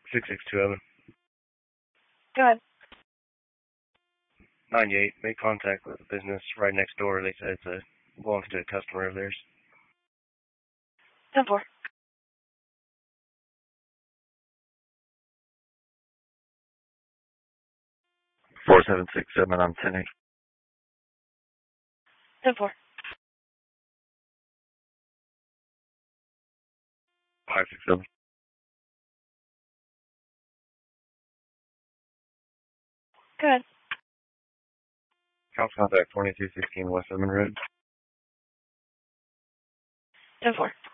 6627. Go ahead. 98. Made contact with a business right next door. They said it belongs to a customer of theirs. 10-4. 4767 on 10-8. 10-4. 567. Go ahead. House contact 2216 West Edmond Road. 10-4.